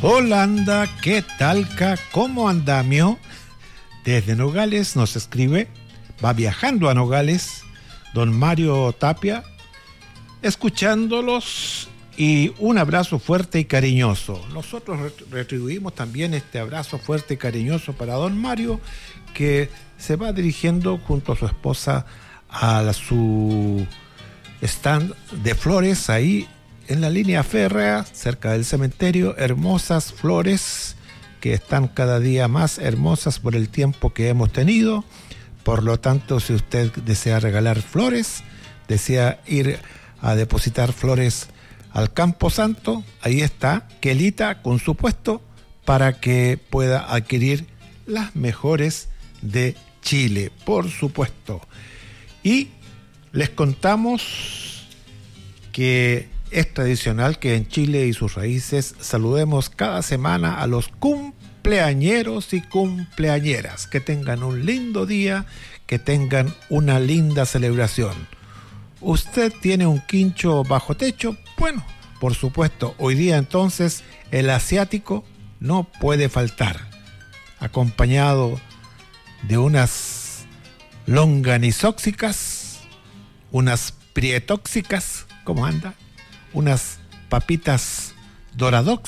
Holanda, ¿qué talca? ¿Cómo andamio? Desde Nogales nos escribe, va viajando a Nogales, don Mario Tapia, escuchándolos y un abrazo fuerte y cariñoso. Nosotros retribuimos también este abrazo fuerte y cariñoso para don Mario, que se va dirigiendo junto a su esposa a su stand de flores ahí en la línea férrea, cerca del cementerio. Hermosas flores que están cada día más hermosas por el tiempo que hemos tenido. Por lo tanto, si usted desea regalar flores, desea ir a depositar flores al Campo Santo, ahí está Kelita con su puesto para que pueda adquirir las mejores de Chile, por supuesto. Y les contamos que es tradicional que en Chile y sus raíces saludemos cada semana a los cumpleañeros y cumpleañeras. Que tengan un lindo día, que tengan una linda celebración. ¿Usted tiene un quincho bajo techo? Bueno, por supuesto, hoy día entonces el asiático no puede faltar, acompañado de unas longanizóxicas, unas prietóxicas, ¿cómo anda? Unas papitas doradox